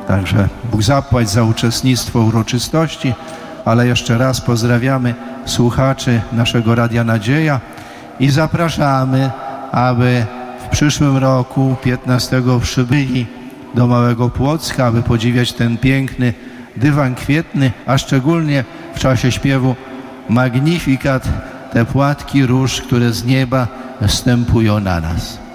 Także Bóg zapłać za uczestnictwo w uroczystości, ale jeszcze raz pozdrawiamy słuchaczy naszego Radia Nadzieja i zapraszamy, aby w przyszłym roku 15 przybyli do Małego Płocka, aby podziwiać ten piękny dywan kwietny, a szczególnie w czasie śpiewu Magnificat, te płatki róż, które z nieba zstępują na nas.